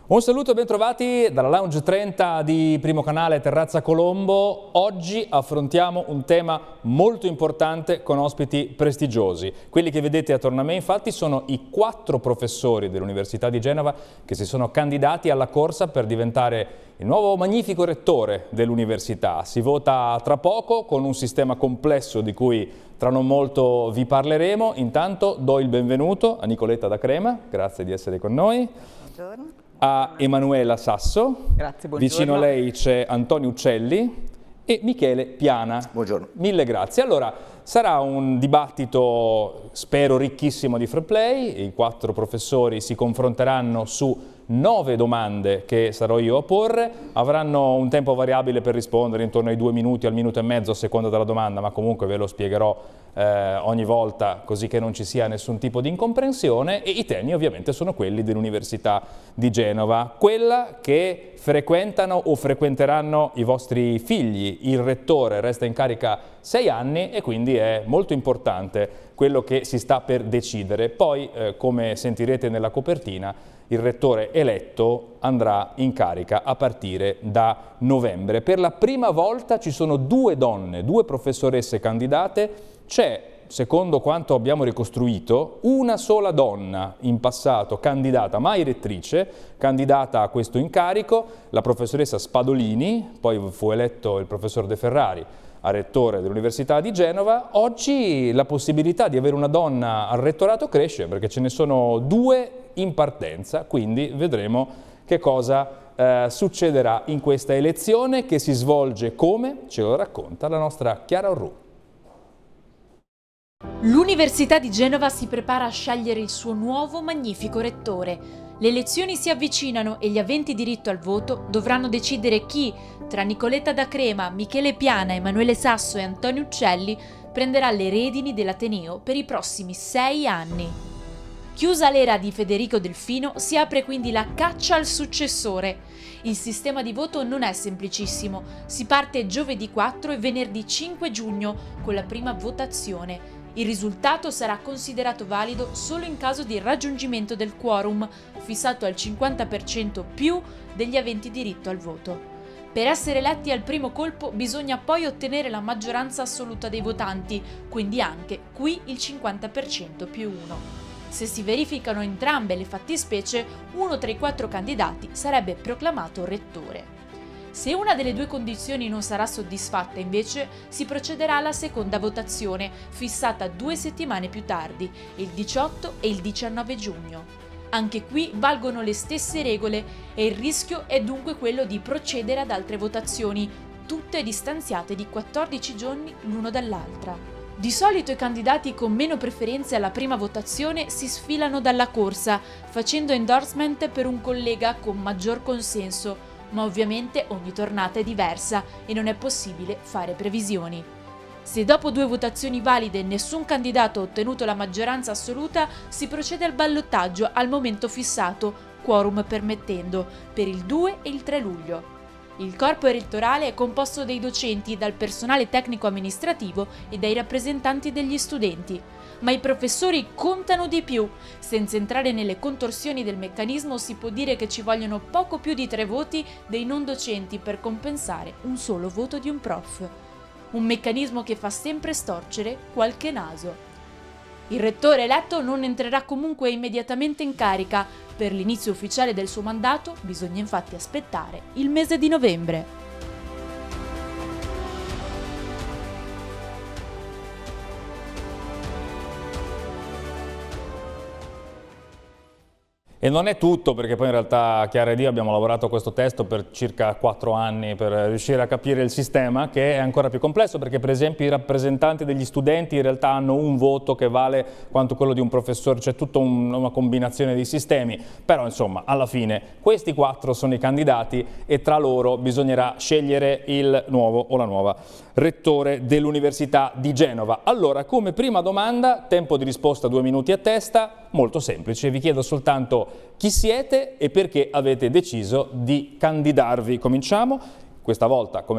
Un saluto e ben trovati dalla Lounge 30 di Primo Canale Terrazza Colombo. Oggi affrontiamo un tema molto importante con ospiti prestigiosi. Quelli che vedete attorno a me infatti sono i 4 professori dell'Università di Genova che si sono candidati alla corsa per diventare il nuovo magnifico rettore dell'università. Si vota tra poco con un sistema complesso di cui tra non molto vi parleremo. Intanto do il benvenuto a Nicoletta Da Crema, grazie di essere con noi. Buongiorno. A Emanuela Sasso, grazie, buongiorno. Vicino a lei c'è Antonio Uccelli e Michele Piana. Buongiorno. Mille grazie. Allora, sarà un dibattito, spero, ricchissimo di free play. I 4 professori si confronteranno su 9 domande che sarò io a porre. Avranno un tempo variabile per rispondere, intorno ai 2 minuti al minuto e mezzo a seconda della domanda, ma comunque ve lo spiegherò ogni volta, così che non ci sia nessun tipo di incomprensione. E i temi ovviamente sono quelli dell'Università di Genova, quella che frequentano o frequenteranno i vostri figli. Il rettore resta in carica 6 anni e quindi è molto importante quello che si sta per decidere. Poi, come sentirete nella copertina, il rettore eletto andrà in carica a partire da novembre. Per la prima volta ci sono 2 donne, 2 professoresse candidate. C'è, secondo quanto abbiamo ricostruito, una sola donna in passato candidata, mai rettrice, candidata a questo incarico, la professoressa Spadolini, poi fu eletto il professor De Ferrari a rettore dell'Università di Genova. Oggi la possibilità di avere una donna al rettorato cresce perché ce ne sono 2 in partenza, quindi vedremo che cosa succederà in questa elezione che si svolge come ce lo racconta la nostra Chiara Orru. L'Università di Genova si prepara a scegliere il suo nuovo magnifico rettore. Le elezioni si avvicinano e gli aventi diritto al voto dovranno decidere chi, tra Nicoletta Da Crema, Michele Piana, Emanuele Sasso e Antonio Uccelli, prenderà le redini dell'Ateneo per i prossimi 6 anni. Chiusa l'era di Federico Delfino, si apre quindi la caccia al successore. Il sistema di voto non è semplicissimo. Si parte giovedì 4 e venerdì 5 giugno con la prima votazione. Il risultato sarà considerato valido solo in caso di raggiungimento del quorum, fissato al 50% più degli aventi diritto al voto. Per essere eletti al primo colpo bisogna poi ottenere la maggioranza assoluta dei votanti, quindi anche qui il 50% più 1. Se si verificano entrambe le fattispecie, uno tra i 4 candidati sarebbe proclamato rettore. Se una delle 2 condizioni non sarà soddisfatta, invece, si procederà alla seconda votazione, fissata 2 settimane più tardi, il 18 e il 19 giugno. Anche qui valgono le stesse regole e il rischio è dunque quello di procedere ad altre votazioni, tutte distanziate di 14 giorni l'uno dall'altra. Di solito i candidati con meno preferenze alla prima votazione si sfilano dalla corsa, facendo endorsement per un collega con maggior consenso, ma ovviamente ogni tornata è diversa e non è possibile fare previsioni. Se dopo 2 votazioni valide nessun candidato ha ottenuto la maggioranza assoluta, si procede al ballottaggio al momento fissato, quorum permettendo, per il 2 e il 3 luglio. Il corpo elettorale è composto dai docenti, dal personale tecnico-amministrativo e dai rappresentanti degli studenti. Ma i professori contano di più. Senza entrare nelle contorsioni del meccanismo, si può dire che ci vogliono poco più di 3 voti dei non docenti per compensare un solo voto di un prof. Un meccanismo che fa sempre storcere qualche naso. Il rettore eletto non entrerà comunque immediatamente in carica. Per l'inizio ufficiale del suo mandato bisogna infatti aspettare il mese di novembre. E non è tutto, perché poi in realtà Chiara ed io abbiamo lavorato a questo testo per circa 4 anni per riuscire a capire il sistema, che è ancora più complesso, perché per esempio i rappresentanti degli studenti in realtà hanno un voto che vale quanto quello di un professore, c'è tutta una combinazione di sistemi, però insomma alla fine questi 4 sono i candidati e tra loro bisognerà scegliere il nuovo o la nuova rettore dell'Università di Genova. Allora, come prima domanda, tempo di risposta 2 minuti a testa, molto semplice, vi chiedo soltanto chi siete e perché avete deciso di candidarvi. Cominciamo, questa volta come